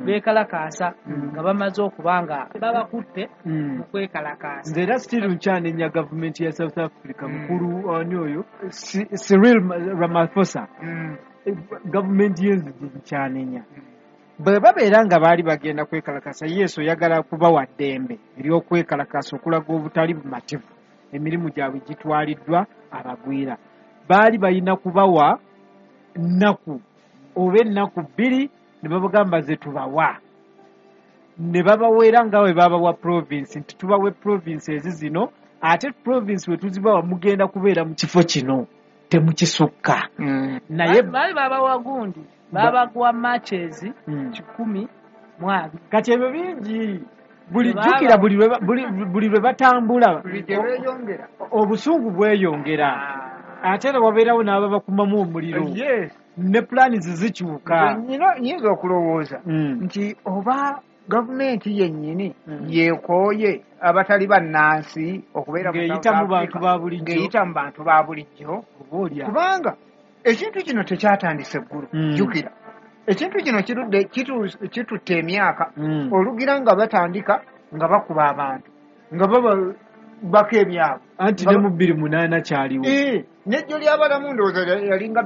bekalakaasa nga bamaze okuba nga babakutte mu kwekalakaasa. Nze era still nkyanenya gavumenti ya South Africa mukulu ani oyo Cyril Ramaphosa. Gavumenti y'enzige nkyanenya. Bwe babeera nga baali bagenda kwekalakaasa Yesu oyagala kubawa ddembe ery'okwekalakaasa okulaga obutali bumativu emirimu gyabwe gitwaliddwa abagwira. Baali balina kubawa nnaku oba ennaku 2 ne babagamba ze tubawa ne babaweera nga bwe babawa province nti tubawe provinces zino ate province we tuzibawa mugenda kubeera mu kifo kino temukisukka. Naye baali babawa gundi babagwa matches 12. Kati ebyo bingi bulijjukira buli lwe batambula obusungu bweyongera ate era wabeerawo n'ababa kumamu omuliro ne plans zikyuka. Nyinza okulowooza nti oba gavumenti yennyini yeekooye abatali bannansi okubeera ng'eyita mu bantu ba bulijjo kubanga ekintu kino tekyatandise eggulu. Jjukira ekintu kino kitutte emyaka olugira nga batandika nga bakuba abantu nga baka ebyabo anti ne mu 2008 kyaliwo n'ejjo ly'abalamu ndowooza yalinga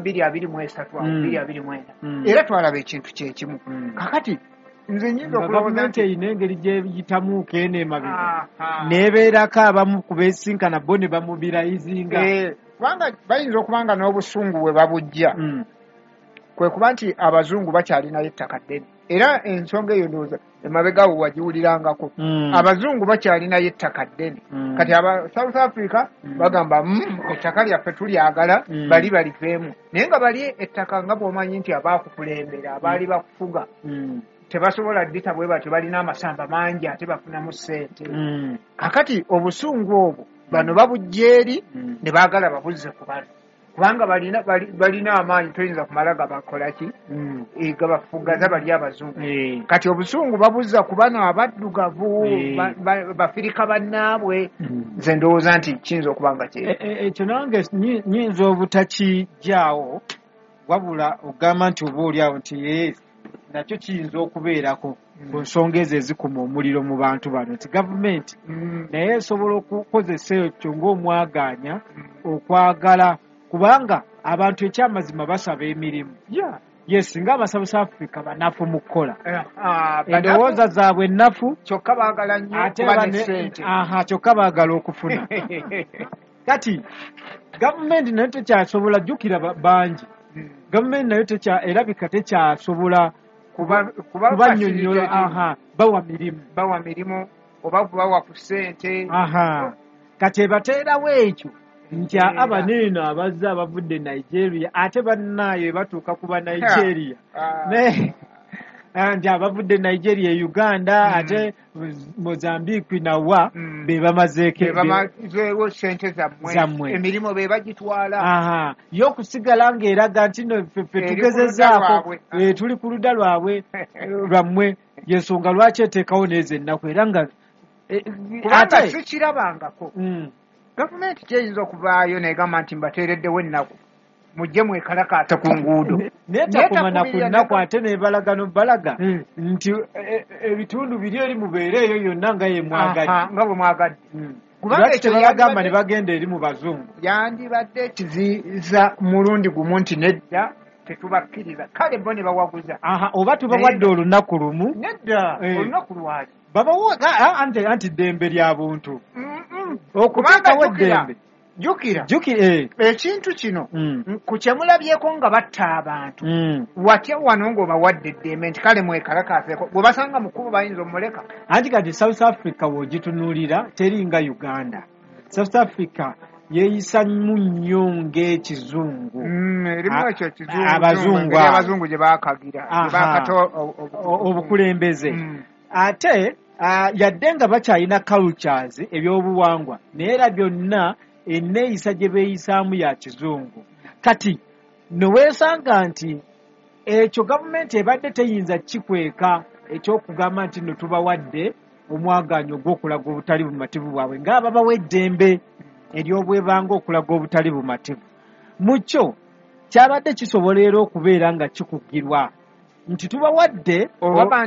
223 era twalaba ekintu kyekimu. Kakati nze nyinza okulowooza nti eyina engeri gyeyitamuuko eno emabega n'ebeerako abamu ku beesinkana bo ne bamubirayizinga kubanga bayinza okuba nga n'obusungu bwe babujja kwe kuba nti abazungu bakyalinayo ettaka ddene era ensonga eyo ndowooza emabega awo wagiwulirangako. Abazungu bakyalinayo ettaka ddene kati aba South Africa bagamba ettaka lyaffe tulyagala bali baliveemu naye nga bali ettaka nga bw'omanyi nti abaakukulembera abaali bakufuga tebasobola ddita bwe batyo balina amasamba mangi ate bafunamu ssente. Kakati obusungu obwo bano babujja eri ne baagala babuzze ku bano kubanga balina amaanyi toyinza kumala gabakolaki gabafugaza bali abazungu. Kati obusungu babuzza ku bano abaddugavu bafirika bannaabwe. Nze ndowooza nti kiyinza okuba nga ekyo nange nyinza obutakijjaawo wabula ogamba nti oba oliawo nti nakyo kiyinza okubeerako ku nsonga ezo ezikuma omuliro mu bantu bano nti gavumenti naye esobola okukozesa ekyo ng'omwaganya okwagala kubanga abantu ekyamazima basaba emirimu. Yes, nga aba South Africa banafu mu kukola endowooza zaabwe ennafu kyokka baagala nnyo kuba ne ssente. Kyokka baagala okufuna. Kati gavumenti nayo tekyasobola jjukira bangi gavumenti nayo erabika tekyasobola kubanyonnyola bawa mirimu oba bawa ku ssente. Kati ebateerawo ekyo nti abaneno abazze abavudde Nigeria ate bannaayo batuuka kuba Nigeria nti abavudde Nigeria Uganda ate Mozambique nawa be bamazeewo ssente zammwe emirimu be bagitwala y'okusigala ng'eraga nti no ffe tugezezaako tuli ku ludda lwammwe yensonga lwaki eteekawo n'ezo ennaku era nga kubanga sikirabangako. Gavumenti kyeyinza okuvaayo negamba nti mbateereddewo ennaku mujje mwekalakaata ku nguudo neetakumana ku nnaku ate nebalagano balaga nti ebitundu biri eri mubeere eyo yonna nga ye mwagadde nga bwe mwagadde lwaki tebabagamba ne bagenda eri mu bazungu yandibadde kiziiza mulundi gumu nti nedda tetubakkiriza kale bo ne bawaguza oba tubawadde olunaku lumu nedda olunaku lwaki babawo anti ddembe lya buntu okuteekawo eddembe jjukira ekintu kino ku kyemulabyeko nga batta abantu watya wano ng'obawadde eddembe nti kale mwekalakaaseeko bwe basanga mukulu bayinza omuleka. Anti kati South Africa w'ogitunuulira teringa Uganda. South Africa yeeyisa nnyo ng'ekizungu erimu ekyo abazungu gye baakagira obukulembeze ate yadde nga bakyalina cultures ebyobuwangwa naye era byonna enneeyisa gye beeyisaamu ya kizungu. Kati neweesanga nti ekyo gavumenti ebadde teyinza kikweka ekyokugamba nti no tubawadde omwaganyo ogw'okulaga obutali bumativu bwabwe ng'ababawa eddembe ery'obwebanga okulaga obutali bumativu. Mu kyo kyabadde kisobola era okubeera nga kikugirwa nti tubawadde